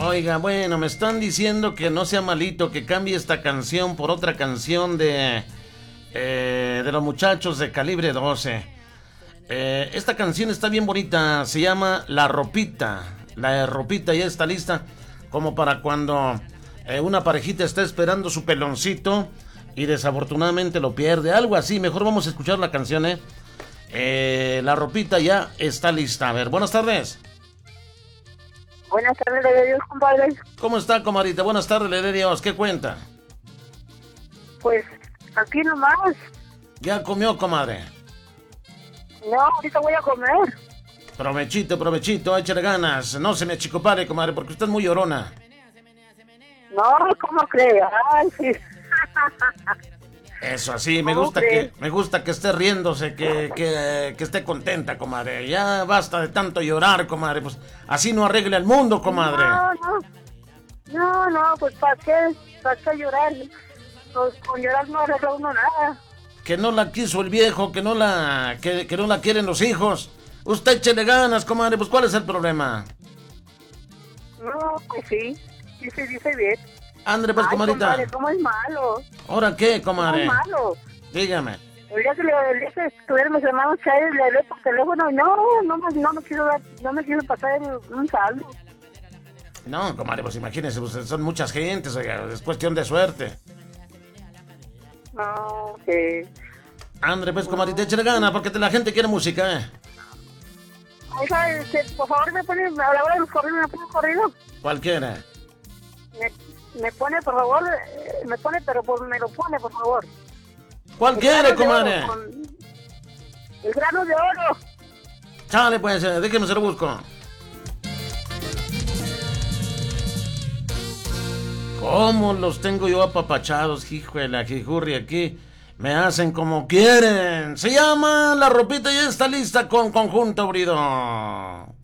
Oiga, bueno, me están diciendo que no sea malito, que cambie esta canción por otra canción de los muchachos de Calibre 12. Esta canción está bien bonita, se llama La Ropita. La ropita ya está lista, como para cuando una parejita está esperando su peloncito y desafortunadamente lo pierde, algo así. Mejor vamos a escuchar la canción, La Ropita ya está lista. A ver, buenas tardes. Buenas tardes, le doy Dios, compadre. ¿Cómo está, comadrita? Buenas tardes, le doy Dios. ¿Qué cuenta? Pues, aquí nomás. ¿Ya comió, comadre? No, ahorita voy a comer. Provechito, échale ganas. No se me achicopale, comadre, porque usted es muy llorona. No, ¿cómo cree? Ay, sí. Eso así, me gusta que esté riéndose, que esté contenta, comadre. Ya basta de tanto llorar, comadre. Pues así no arregla el mundo, comadre. No, pues ¿para qué? ¿Para qué llorar? Pues con llorar no arregla uno nada. Que no la quiso el viejo, que no la quieren los hijos. Usted échele ganas, comadre, pues ¿cuál es el problema? No, pues sí, dice bien. Andre, pues, comadrita. Compadre, ¿cómo es malo? ¿Ahora qué, comadre? ¿Cómo es malo? Dígame. El día que le dije que estuvieran mis hermanos Chávez, le hablé por teléfono, no me quiero pasar un saldo. No, comadre, pues imagínese, pues, son muchas gentes, oiga, es cuestión de suerte. No, que... Andre, pues, comadrita, échale ganas, porque la gente quiere música, Oiga, por favor, a la hora de los corridos, ¿me pone un corrido? Cualquiera. Me pone, por favor, me lo pone, por favor. ¿Cuál quiere, comadre? El grano de oro. Chale, pues, déjeme se lo busco. ¿Cómo los tengo yo apapachados, hijo de la jijurri aquí? Me hacen como quieren. Se llama La Ropita y está lista con Conjunto Brido.